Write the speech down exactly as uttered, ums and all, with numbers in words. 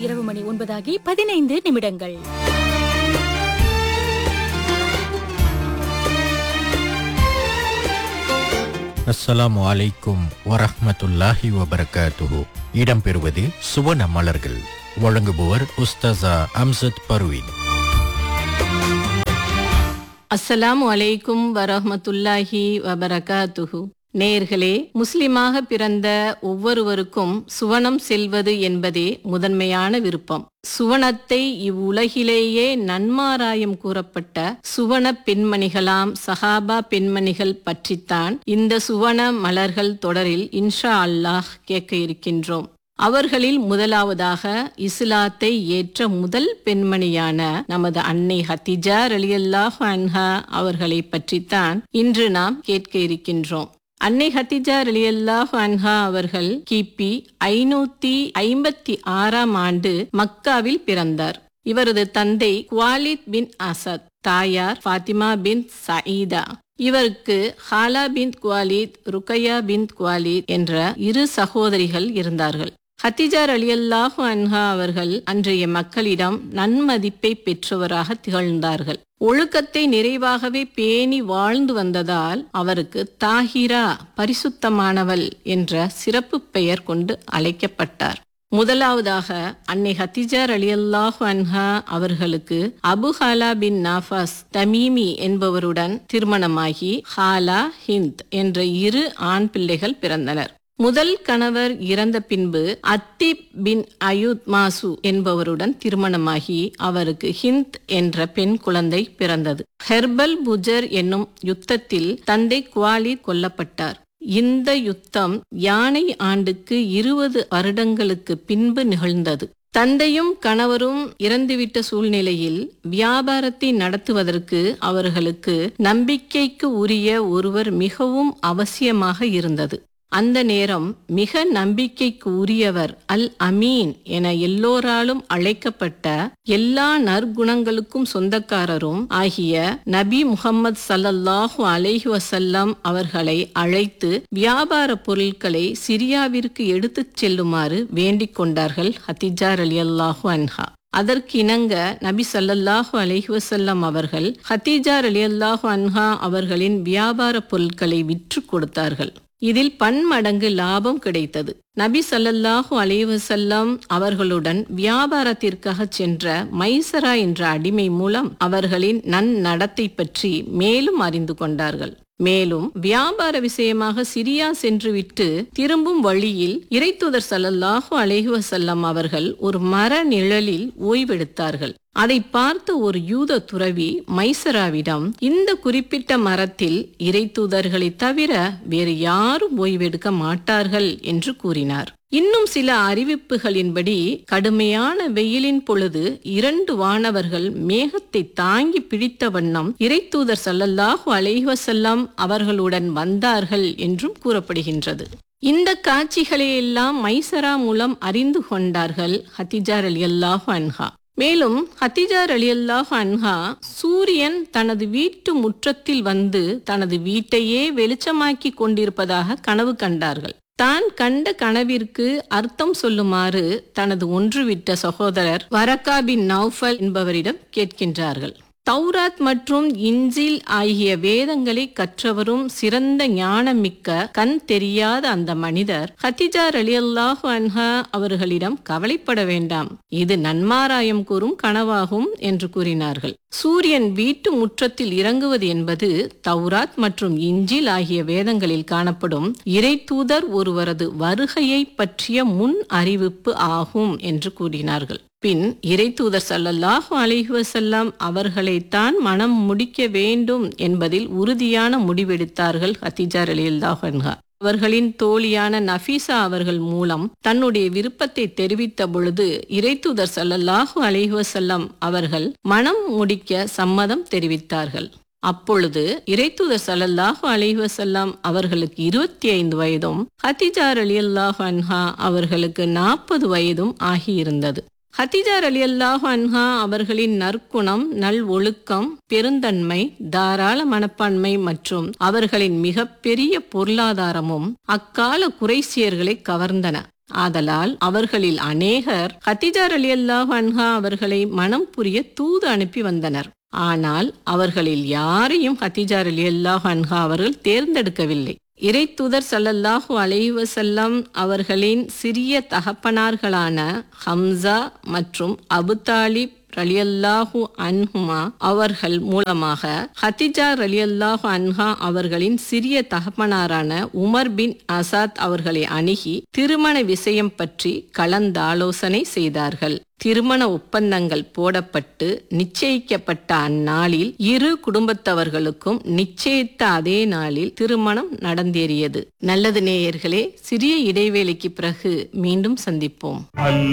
இரவு மணி ஒன்பதாகி பதினைந்து நிமிடங்கள். அஸ்ஸலாமு அலைக்கும் வரஹ்மத்துல்லாஹி வபரகாத்துஹு. இடம்பெறுவது சுவன மலர்கள். வழங்குபவர் உஸ்தாசா அம்சத் பர்வீன். அஸ்ஸலாமு அலைக்கும் வரஹ்மத்துல்லாஹி வபரகாத்துஹு. நேயர்களே, முஸ்லிமாக பிறந்த ஒவ்வொருவருக்கும் சுவனம் செல்வது என்பதே முதன்மையான விருப்பம். சுவனத்தை இவ்வுலகிலேயே நன்மாராயம் கூறப்பட்ட சுவன பெண்மணிகளாம் சஹாபா பெண்மணிகள் பற்றித்தான் இந்த சுவன மலர்கள் தொடரில் இன்ஷா அல்லாஹ் கேட்க இருக்கின்றோம். அவர்களில் முதலாவதாக இஸ்லாத்தை ஏற்ற முதல் பெண்மணியான நமது அன்னை ஹதிஜா ரலியல்லாஹு அன்ஹா அவர்களை பற்றித்தான் இன்று நாம் கேட்க இருக்கின்றோம். அன்னை ஹதிஜா ரலியல்லாஹு அன்ஹா அவர்கள் கிபி ஐநூத்தி ஐம்பத்தி ஆறாம் ஆண்டு மக்காவில் பிறந்தார். இவரது தந்தை குவாலித் பின் அசத், தாயார் ஃபாத்திமா பின் சயீதா. இவருக்கு ஹாலா பின் குவாலித், ருக்கையா பின் குவாலித் என்ற இரு சகோதரிகள் இருந்தார்கள். ஹதிஜா ரலியல்லாஹு அன்ஹா அவர்கள் அன்றைய மக்களிடம் நன்மதிப்பை பெற்றவராக திகழ்ந்தார்கள். ஒழுக்கத்தை நிறைவாகவே பேணி வாழ்ந்து வந்ததால் அவருக்கு தாஹிரா, பரிசுத்தமானவள் என்ற சிறப்பு பெயர் கொண்டு அழைக்கப்பட்டார். முதலாவதாக அன்னை ஹதிஜா ரலியல்லாஹு அன்ஹா அவர்களுக்கு அபு ஹாலா பின் நாஃபாஸ் தமீமி என்பவருடன் திருமணமாகி ஹாலா, ஹிந்த் என்ற இரு ஆண் பிள்ளைகள் பிறந்தனர். முதல் கணவர் இறந்த பின்பு அத்திப் பின் அயூத் மாசு என்பவருடன் திருமணமாகி அவருக்கு ஹிந்த் என்ற பெண் குழந்தை பிறந்தது. ஹெர்பல் புஜர் என்னும் யுத்தத்தில் தந்தை குவாலித் கொல்லப்பட்டார். இந்த யுத்தம் யானை ஆண்டுக்கு இருபது வருடங்களுக்கு பின்பு நிகழ்ந்தது. தந்தையும் கணவரும் இறந்துவிட்ட சூழ்நிலையில் வியாபாரத்தை நடத்துவதற்கு அவர்களுக்கு நம்பிக்கைக்கு உரிய ஒருவர் மிகவும் அவசியமாக இருந்தது. அந்த நேரம் மிக நம்பிக்கைக்கு உரியவர் அல் அமீன் என எல்லோராலும் அழைக்கப்பட்ட எல்லா நற்குணங்களுக்கும் சொந்தக்காரரும் ஆகிய நபி முஹம்மது ஸல்லல்லாஹு அலைஹி வஸல்லம் அவர்களை அழைத்து வியாபார பொருட்களை சிரியாவிற்கு எடுத்துச் செல்லுமாறு வேண்டிக் கொண்டார்கள் ஹதிஜா ரலியல்லாஹு அன்ஹா. அதற்கு இணங்க நபி ஸல்லல்லாஹு அலைஹி வஸல்லம் அவர்கள் ஹதிஜா ரலியல்லாஹு அன்ஹா அவர்களின் வியாபார பொருட்களை விற்று கொடுத்தார்கள். இதில் பன்மடங்கு லாபம் கிடைத்தது. நபி ஸல்லல்லாஹு அலைஹி வஸல்லம் அவர்களுடன் வியாபாரத்திற்காக சென்ற மைசரா என்ற அடிமை மூலம் அவர்களின் நன்னடத்தை பற்றி மேலும் அறிந்து கொண்டார்கள். மேலும் வியாபார விஷயமாக சிரியா சென்றுவிட்டு திரும்பும் வழியில் இறைத்தூதர் ஸல்லல்லாஹு அலைஹி வஸல்லம் அவர்கள் ஒரு மர நிழலில் ஓய்வெடுத்தார்கள். அதை பார்த்த ஒரு யூத துறவி மைசராவிடம், இந்த குறிப்பிட்ட மரத்தில் இறைத்தூதர்களை தவிர வேறு யாரும் ஓய்வெடுக்க மாட்டார்கள் என்று கூறினார். இன்னும் சில அறிவிப்புகளின்படி கடுமையான வெயிலின் பொழுது இரண்டு வானவர்கள் மேகத்தை தாங்கி பிடித்த வண்ணம் இறைத்தூதர் ஸல்லல்லாஹு அலைஹி வஸல்லம் அவர்களுடன் வந்தார்கள் என்றும் கூறப்படுகின்றது. இந்த காட்சிகளையெல்லாம் மைசரா மூலம் அறிந்து கொண்டார்கள் ஹதிஜா ரலியல்லாஹு அன்ஹா. மேலும் ஹதிஜா ரலியல்லாஹு அன்ஹா சூரியன் தனது வீட்டு முற்றத்தில் வந்து தனது வீட்டையே வெளிச்சமாக்கி கொண்டிருப்பதாக கனவு கண்டார்கள். தான் கண்ட கனவிற்கு அர்த்தம் சொல்லுமாறு தனது ஒன்றுவிட்ட சகோதரர் வரகா பின் நௌஃபல் என்பவரிடம் கேட்கின்றார்கள். தௌராத் மற்றும் இன்ஜில் ஆகிய வேதங்களை கற்றவரும் சிறந்த ஞானமிக்க கண் தெரியாத அந்த மனிதர் ஹதிஜா ரலியல்லாஹு அன்ஹா அவர்களிடம் கவலைப்பட வேண்டாம், இது நன்மாராயம் கூறும் கனவாகும் என்று கூறினார்கள். சூரியன் வீட்டு முற்றத்தில் இறங்குவது என்பது தௌராத் மற்றும் இன்ஜில் ஆகிய வேதங்களில் காணப்படும் இறைத்தூதர் ஒருவரது வருகையை பற்றிய முன் அறிவிப்பு ஆகும் என்று கூறினார்கள். பின் இறைத்தூதர் ஸல்லல்லாஹு அலைஹி வஸல்லம் அவர்களைத்தான் மனம் முடிக்க வேண்டும் என்பதில் உறுதியான முடிவெடுத்தார்கள் ஹதிஜா ரலியல்லாஹு அன்ஹா. அவர்களின் தோழியான நஃபீசா அவர்கள் மூலம் தன்னுடைய விருப்பத்தை தெரிவித்த பொழுது இறைத்தூதர் ஸல்லல்லாஹு அலைஹி வஸல்லம் அவர்கள் மனம் முடிக்க சம்மதம் தெரிவித்தார்கள். அப்பொழுது இறைத்தூதர் ஸல்லல்லாஹு அலைஹி வஸல்லம் அவர்களுக்கு இருபத்தி ஐந்து வயதும் ஹதிஜா ரலியல்லாஹு அன்ஹா அவர்களுக்கு நாற்பது வயதும் ஆகியிருந்தது. ஹதிஜா ரலியல்லாஹு அன்ஹா அவர்களின் நற்குணம், நல் ஒழுக்கம், பெருந்தன்மை, தாராள மனப்பான்மை மற்றும் அவர்களின் மிகப்பெரிய பொருளாதாரமும் அக்கால குறைசியர்களை கவர்ந்தன. ஆதலால் அவர்களில் அநேகர் கதீஜா ரலியல்லாஹு அன்ஹா அவர்களை மனம் புரிய தூது அனுப்பி வந்தனர். ஆனால் அவர்களில் யாரையும் கதீஜா ரலியல்லாஹு அன்ஹா அவர்கள் தேர்ந்தெடுக்கவில்லை. இறை தூதர் ஸல்லல்லாஹு அலைஹி வஸல்லம் அவர்களின் சிறிய தகப்பனார்களான ஹம்சா மற்றும் அபு தாலிப் ரலியல்லாஹு அன்ஹுமா அவர்கள் மூலமாக கதீஜா ரலியல்லாஹு அன்ஹா அவர்களின் சிறிய தகப்பனாரான உமர் பின் அசாத் அவர்களை அணுகி திருமண விஷயம் பற்றி கலந்தாலோசனை செய்தார்கள். திருமண ஒப்பந்தங்கள் போடப்பட்டு நிச்சயிக்கப்பட்ட அந்நாளில் இரு குடும்பத்தவர்களுக்கும் நிச்சயித்த அதே நாளில் திருமணம் நடந்தேறியது. நல்லது நேயர்களே, சிறிய இடைவேளைக்கு பிறகு மீண்டும் சந்திப்போம்.